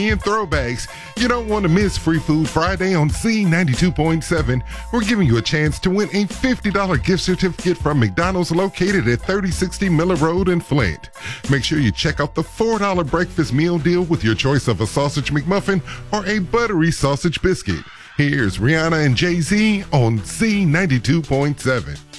and throwbacks. You don't want to miss Free Food Friday on Z92.7. We're giving you a chance to win a $50 gift certificate from McDonald's located at 3060 Miller Road in Flint. Make sure you check out the $4 breakfast meal deal with your choice of a sausage McMuffin or a buttery sausage biscuit. Here's Rihanna and Jay-Z on Z92.7.